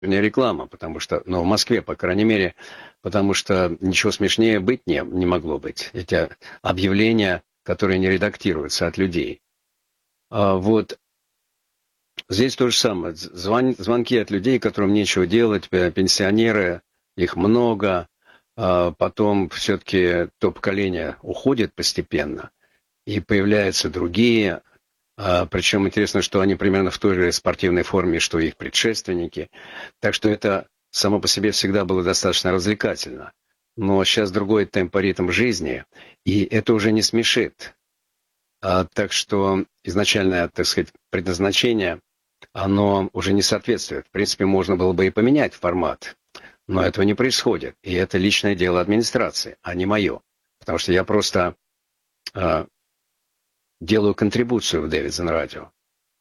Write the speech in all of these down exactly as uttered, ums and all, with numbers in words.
не реклама, потому что, ну, в Москве, по крайней мере, потому что ничего смешнее быть не, не могло быть. Эти объявления, которые не редактируются от людей. А вот здесь то же самое. Звон, звонки от людей, которым нечего делать, пенсионеры, их много. А потом все-таки то поколение уходит постепенно, и появляются другие. А, причем интересно, что они примерно в той же спортивной форме, что и их предшественники. Так что это само по себе всегда было достаточно развлекательно. Но сейчас другой темп и ритм жизни, и это уже не смешит. А, так что изначальное, так сказать, предназначение, оно уже не соответствует. В принципе, можно было бы и поменять формат, но этого не происходит. И это личное дело администрации, а не мое. Потому что я просто а, делаю контрибуцию в Дэвидсон Радио.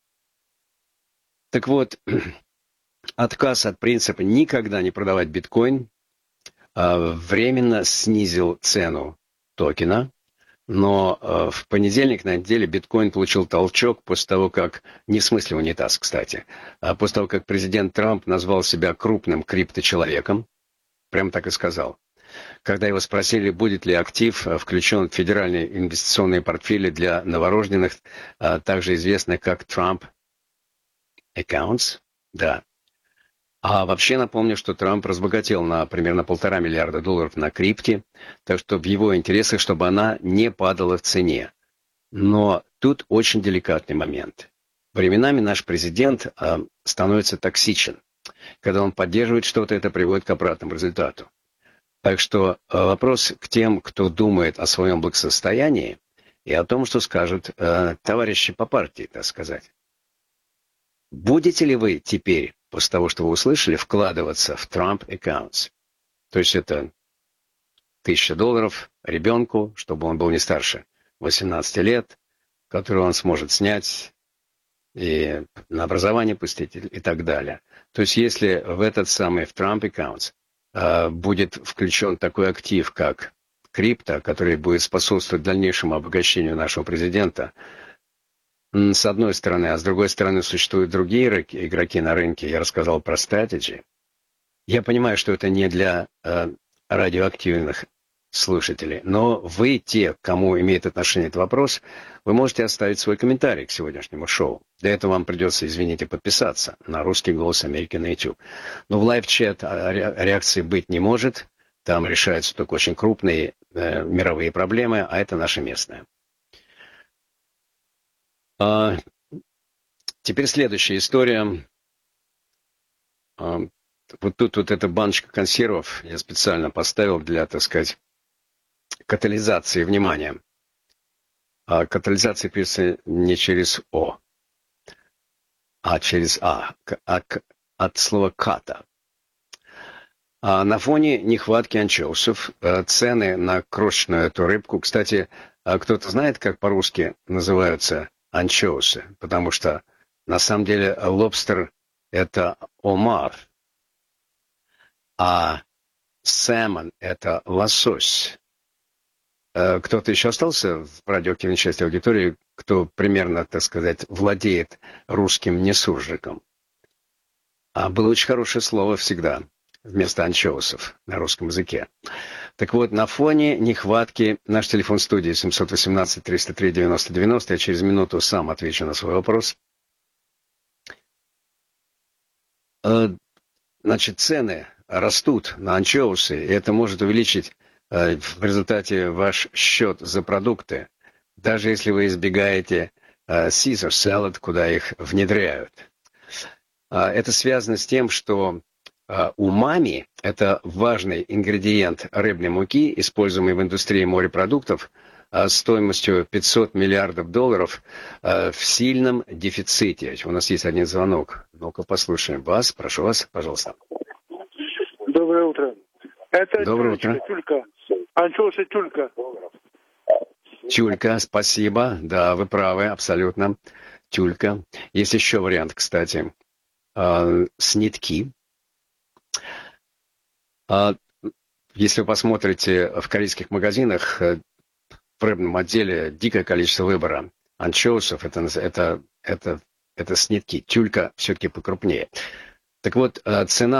Так вот, отказ от принципа никогда не продавать биткоин а, временно снизил цену токена, но а, в понедельник на неделе биткоин получил толчок после того, как, не в смысле унитаз, кстати, а после того, как президент Трамп назвал себя крупным крипточеловеком, прям так и сказал. Когда его спросили, будет ли актив включен в федеральные инвестиционные портфели для новорожденных, а, также известных как Trump Accounts, да. А вообще напомню, что Трамп разбогател на примерно полтора миллиарда долларов на крипте, так что в его интересах, чтобы она не падала в цене. Но тут очень деликатный момент. Временами наш президент а, становится токсичен. Когда он поддерживает что-то, это приводит к обратному результату. Так что а, вопрос к тем, кто думает о своем благосостоянии и о том, что скажут а, товарищи по партии, так сказать. Будете ли вы теперь, после того, что вы услышали, вкладываться в Trump Accounts? То есть это тысяча долларов ребенку, чтобы он был не старше восемнадцати лет, который он сможет снять и на образование пустить и так далее. То есть если в этот самый в Trump Accounts э, будет включен такой актив, как крипто, который будет способствовать дальнейшему обогащению нашего президента, с одной стороны, а с другой стороны существуют другие игроки на рынке. Я рассказал про Strategy. Я понимаю, что это не для э, радиоактивных слушателей, но вы, те, кому имеет отношение этот вопрос, вы можете оставить свой комментарий к сегодняшнему шоу. Для этого вам придется, извините, подписаться на «Русский голос Америки» на YouTube. Но в лайв-чат реакции быть не может. Там решаются только очень крупные э, мировые проблемы, а это наша местная. А, теперь следующая история. А, вот тут вот эта баночка консервов я специально поставил для, так сказать, катализации внимания. А катализация пишется не через О, а через А, а от слова «ката». А на фоне нехватки анчоусов цены на крошечную эту рыбку, кстати, кто-то знает, как по-русски называются анчоусы, потому что на самом деле лобстер — это омар, а сэмон — это лосось. Кто-то еще остался в радиоактивной части аудитории, кто примерно, так сказать, владеет русским несуржиком? А было очень хорошее слово всегда вместо анчоусов на русском языке. Так вот, на фоне нехватки наш телефон студии семь один восемь триста три девяносто девяносто. Я через минуту сам отвечу на свой вопрос. Значит, цены растут на анчоусы, и это может увеличить в результате ваш счет за продукты, даже если вы избегаете Caesar salad, куда их внедряют. Это связано с тем, что умами – это важный ингредиент рыбной муки, используемый в индустрии морепродуктов, стоимостью пятьсот миллиардов долларов в сильном дефиците. У нас есть один звонок. Ну-ка послушаем вас. Прошу вас, пожалуйста. Доброе утро. Это Доброе тюлечка, утро. тюлька. Анчоусы тюлька. Тюлька, спасибо. Да, вы правы, абсолютно. Тюлька. Есть еще вариант, кстати. Снитки. Если вы посмотрите в корейских магазинах, в рыбном отделе дикое количество выбора. Анчоусов это, это, это, это снитки. Тюлька все-таки покрупнее. Так вот, цена